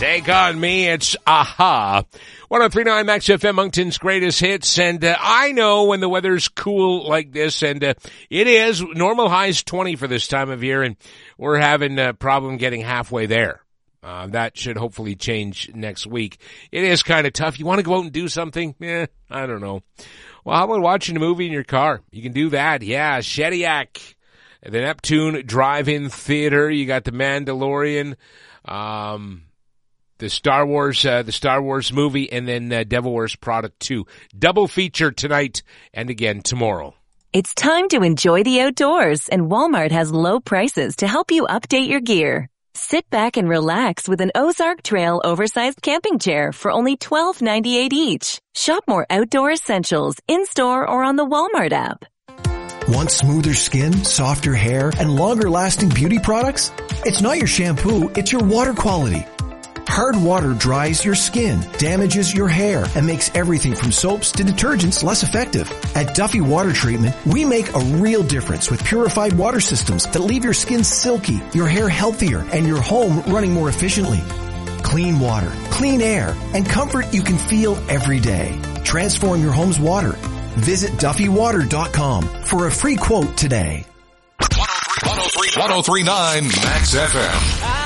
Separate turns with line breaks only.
Take on me, it's Aha. 103.9 Max FM, Moncton's greatest hits. And I know when the weather's cool like this, and it is, normal high's 20 for this time of year, and we're having a problem getting halfway there. That should hopefully change next week. It is kind of tough. You want to go out and do something? I don't know. Well, how about watching a movie in your car? You can do that. Yeah, Shediac, the Neptune Drive-In Theater. You got The Mandalorian, the Star Wars movie, and then Devil Wears Prada 2. Double feature tonight and again tomorrow.
It's time to enjoy the outdoors, and Walmart has low prices to help you update your gear. Sit back and relax with an Ozark Trail oversized camping chair for only $12.98 each. Shop more outdoor essentials in-store or on the Walmart app.
Want smoother skin, softer hair, and longer-lasting beauty products? It's not your shampoo, it's your water quality. Hard water dries your skin, damages your hair, and makes everything from soaps to detergents less effective. At Duffy Water Treatment, we make a real difference with purified water systems that leave your skin silky, your hair healthier, and your home running more efficiently. Clean water, clean air, and comfort you can feel every day. Transform your home's water. Visit DuffyWater.com for a free quote today.
103.9 Max FM.